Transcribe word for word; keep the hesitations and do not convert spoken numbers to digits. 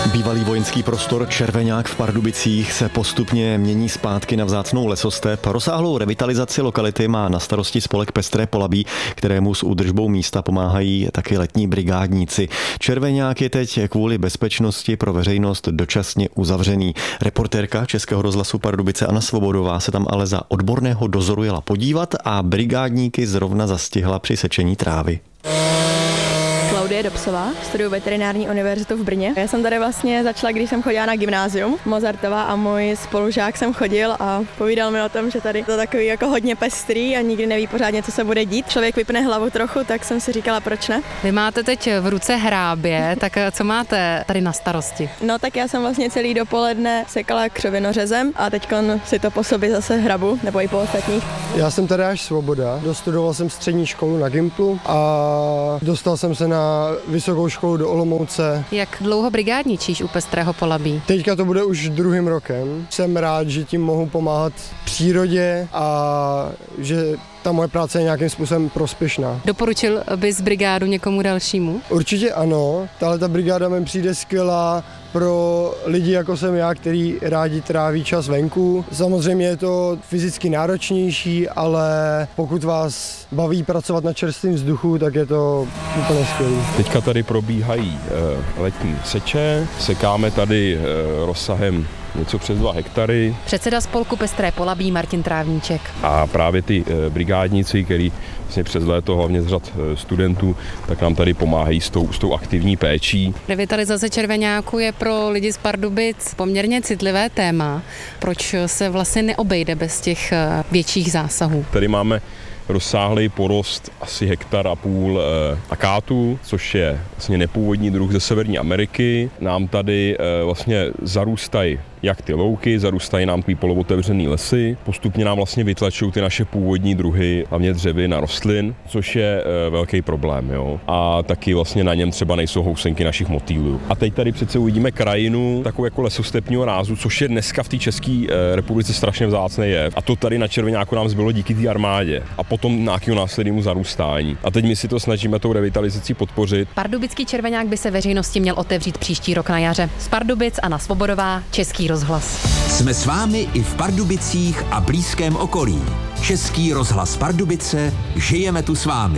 Bývalý vojenský prostor Červeňák v Pardubicích se postupně mění zpátky na vzácnou lesostep. Rozsáhlou revitalizaci lokality má na starosti spolek Pestré Polabí, kterému s údržbou místa pomáhají taky letní brigádníci. Červeňák je teď kvůli bezpečnosti pro veřejnost dočasně uzavřený. Reportérka Českého rozhlasu Pardubice Anna Svobodová se tam ale za odborného dozoru jela podívat a brigádníky zrovna zastihla při sečení trávy. Klaudie Dobsová, studuju veterinární univerzitu v Brně. Já jsem tady vlastně začala, když jsem chodila na gymnázium Mozartova a můj spolužák jsem chodil a povídal mi o tom, že tady to takový jako hodně pestrý a nikdy neví pořádně, co se bude dít. Člověk vypne hlavu trochu, tak jsem si říkala, proč ne. Vy máte teď v ruce hrábě, tak co máte tady na starosti? No tak já jsem vlastně celý dopoledne sekala křovinořezem a teď si to po sobě zase hrabu, nebo i po ostatních. Já jsem Tadeáš Svoboda, dostudoval jsem střední školu na Gimplu a dostal jsem se na vysokou školu do Olomouce. Jak dlouho brigádničíš u Pestrého Polabí? Teďka to bude už druhým rokem. Jsem rád, že tím mohu pomáhat přírodě a že ta moje práce je nějakým způsobem prospěšná. Doporučil bys brigádu někomu dalšímu? Určitě ano, tahle ta brigáda mi přijde skvělá pro lidi jako jsem já, který rádi tráví čas venku. Samozřejmě je to fyzicky náročnější, ale pokud vás baví pracovat na čerstvém vzduchu, tak je to úplně skvělé. Teďka tady probíhají e, letní seče, sekáme tady e, rozsahem něco přes dva hektary. Předseda spolku Pestré Polabí Martin Trávníček. A právě ty e, brigádníci, který vlastně přes léto, hlavně z řad e, studentů, tak nám tady pomáhají s tou, s tou aktivní péčí. Revitalizace Červeňáku je pro lidi z Pardubic poměrně citlivé téma. Proč se vlastně neobejde bez těch větších zásahů? Tady máme rozsáhlý porost asi hektar a půl e, akátu, což je vlastně nepůvodní druh ze Severní Ameriky. Nám tady e, vlastně zarůstají jak ty louky, zarůstají nám ty polootevřený lesy, postupně nám vlastně vytlačují ty naše původní druhy, hlavně dřevin a rostlin, což je e, velký problém, jo. A taky vlastně na něm třeba nejsou housenky našich motýlů. A teď tady přece uvidíme krajinu takovou jako lesostepního rázu, což je dneska v té České e, republice strašně vzácný jev. A to tady na Červeňáku nám zbylo díky té armádě a potom nějakého následnému zarůstání. A teď my si to snažíme tou revitalizací podpořit. Pardubický Červeňák by se veřejnosti měl otevřít příští rok na jaře. Z Pardubic Anna Svobodová, Český rozhlas. Jsme s vámi i v Pardubicích a blízkém okolí. Český rozhlas Pardubice, žijeme tu s vámi.